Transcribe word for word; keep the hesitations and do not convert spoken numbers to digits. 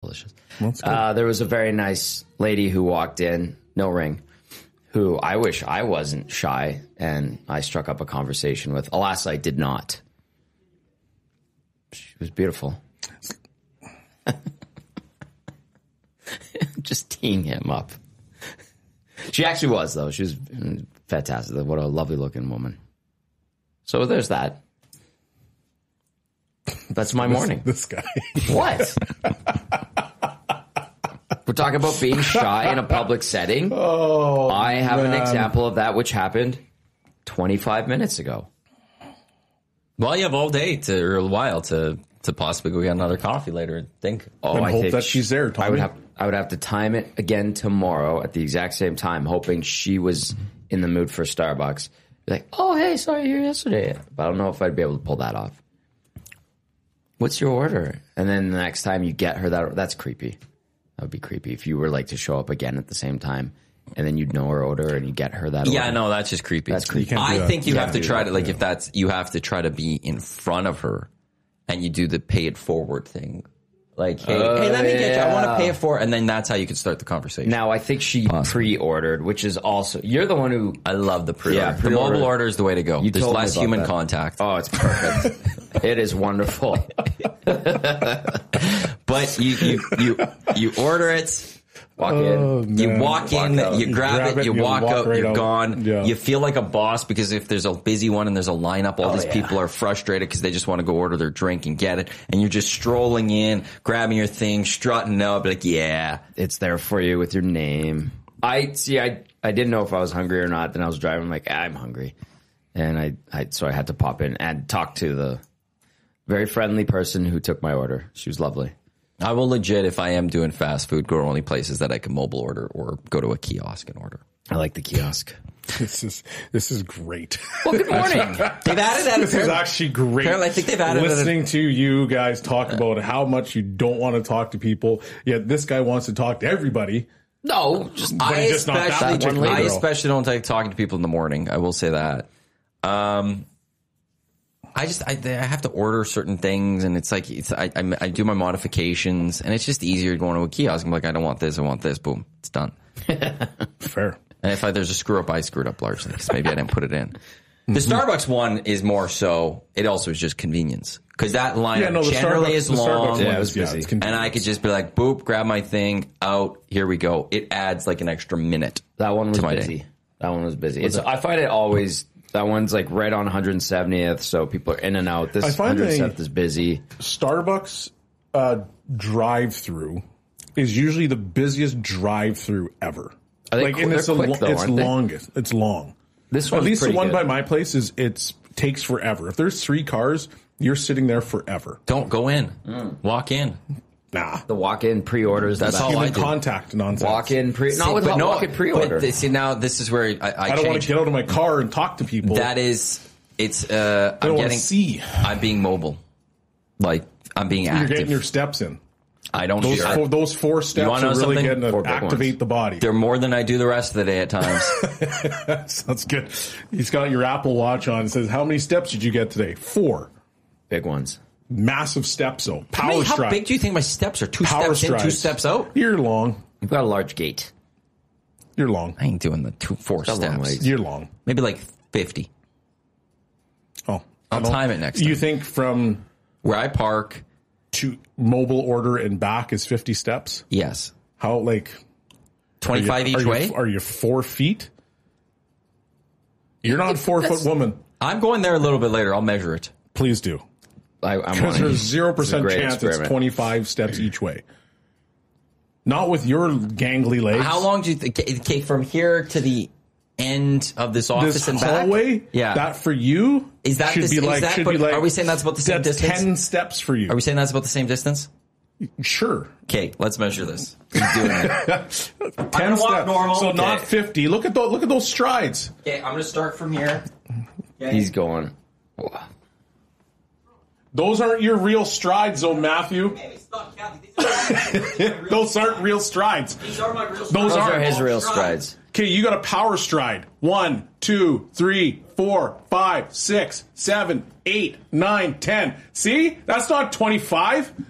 delicious. Uh, there was a very nice lady who walked in, no ring, who I wish I wasn't shy, and I struck up a conversation with. Alas, I did not. She was beautiful. Just teeing him up. She actually was, though. She was fantastic. What a lovely looking woman. So there's that. That's my morning. This, this guy. What? We're talking about being shy in a public setting. Oh, I have man. an example of that which happened twenty-five minutes ago. Well, you have all day to, or a while to, to possibly go get another coffee later. Think. Oh, And I hope think that she's there, Tommy. I would have. I would have to time it again tomorrow at the exact same time, hoping she was in the mood for Starbucks. Be like, oh, hey, saw you here yesterday. But I don't know if I'd be able to pull that off. What's your order? And then the next time you get her that, that's creepy. That would be creepy if you were like to show up again at the same time, and then you'd know her order and you get her that. Yeah, order. no, that's just creepy. That's creepy. I that. think you You have can't to do try that. to like if that's you have to try to be in front of her, and you do the pay it forward thing. Like, hey, Oh, hey, let me get you. I want to yeah. pay it forward, and then that's how you can start the conversation. Now I think she pre-ordered, which is also you're the one who. I love the pre-order. Yeah, the pre-order. mobile order is the way to go. You There's told me less about human that. contact. Oh, it's perfect. It is wonderful. But you you you you order it. Walk Oh, in. You man. walk in, Walk out. you grab, it, you walk, out, right you're out. gone. Yeah. You feel like a boss because if there's a busy one and there's a lineup, all Oh, these yeah. people are frustrated because they just want to go order their drink and get it. And you're just strolling in, grabbing your thing, strutting up, like, yeah. It's there for you with your name. I see. I I didn't know if I was hungry or not. Then I was driving. I'm like, ah, I'm hungry, and I, I so I had to pop in and talk to the very friendly person who took my order. She was lovely. I will legit, if I am doing fast food, go to only places that I can mobile order or go to a kiosk and order. I like the kiosk. This is this is great. Well, good morning. They've added that. This is actually great. Apparently, I think they've added it. Listening to you guys talk about how much you don't want to talk to people, yet this guy wants to talk to everybody. No, just But I just not that especially, particular I girl. especially don't like talking to people in the morning. I will say that. Um, I just I, I have to order certain things, and it's like it's I, I I do my modifications, and it's just easier going to a kiosk. I'm like, I don't want this, I want this. Boom, it's done. Fair. And if I, there's a screw up, I screwed up largely because maybe I didn't put it in. The Starbucks one is more so. It also is just convenience because that lineup Yeah, no, the generally Starbucks, is the long. Starbucks one Yeah, it is was yeah, busy. it's And convenient. I could just be like, boop, grab my thing, out, here we go. It adds like an extra minute. that one was to my busy. day. That one was busy. It's I find it always that one's like right on one hundred seventieth, so people are in and out. This I find one hundred they- seventieth is busy. Starbucks uh, drive-through is usually the busiest drive-through ever. Are they like, qu- and it's they're the quick, lo- though, it's aren't they? longest. It's long. This At one's least the pretty one good. by my place is it's takes forever. If there's three cars, you're sitting there forever. Don't go in. Walk in. Nah, The walk-in pre-orders. That's the all human I do. contact nonsense. Walk-in pre. See, Not with but no, walk-in pre-order. But th- see, now this is where I, I, I don't want change. to get out of my car and talk to people. That is, it's. Uh, I I'm don't want to getting. see. I'm being mobile. Like I'm being You're active. getting your steps in. I don't. Those I- four, those four steps wanna are know really something? getting Four to big activate ones. the body. They're more than I do the rest of the day at times. That's good. He's got your Apple Watch on. It says, how many steps did you get today? Four. Big ones. Massive steps, though. How, Power many- how stride. big do you think my steps are? Two Power steps in, two strides. steps out. You're long. You've got a large gate. You're long. I ain't doing the two, four Got long steps. legs. You're long. Maybe like fifty. Oh, I'll I don't- time it next You time. think from Where I park, to mobile order and back is fifty steps? yes, How, like, twenty-five are each you, way. Are you four feet? You're not a four That's- foot woman. I'm going there a little bit later. I'll measure it. Please do. I, I'm Because on it. there's zero It's a percent great chance experiment. it's twenty-five steps each way. Not with your gangly legs. How long do you think? Okay, from here to the end of this office This and back. hallway, Yeah. that for you Is that should the- be is like that- should but be like. are we saying that's about the same that's distance? ten steps for you. Are we saying that's about the same distance? Sure. Okay, let's measure this. He's doing it. Ten gonna walk steps. normal. So not Okay. fifty. Look at those. Look at those strides. Okay, I'm gonna start from here. Okay. He's going. Wow. Those aren't your real strides, though, Matthew. Stop, Kathy. These are my real Those aren't real strides. These are my real Those Those aren't are his real strides. Okay, you got a power stride. One, two, three, four, five, six, seven, eight, nine, ten. See? That's not twenty-five.